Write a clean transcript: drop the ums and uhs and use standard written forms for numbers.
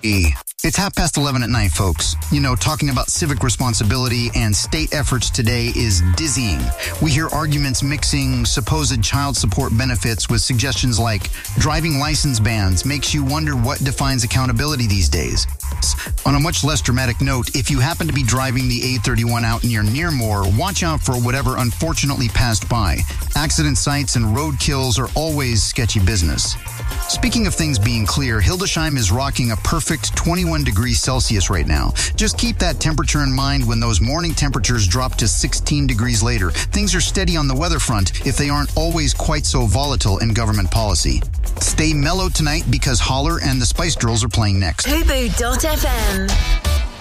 It's 11:30 at night, folks. You know, talking about civic responsibility and state efforts today is dizzying. We hear arguments mixing supposed child support benefits with suggestions like driving license bans makes you wonder what defines accountability these days. On a much less dramatic note, if you happen to be driving the A31 out near Nearmore, watch out for whatever unfortunately passed by. Accident sites and road kills are always sketchy business. Speaking of things being clear, Hildesheim is rocking a perfect 21 degrees Celsius right now. Just keep that temperature in mind when those morning temperatures drop to 16 degrees later. Things are steady on the weather front if they aren't always quite so volatile in government policy. Stay mellow tonight because Holler and the Spice Girls are playing next. Hobo.fm